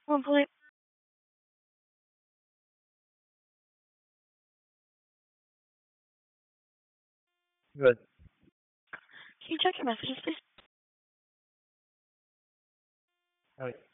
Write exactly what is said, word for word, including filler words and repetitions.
Hopefully. Good. Can you check your messages, please? All right.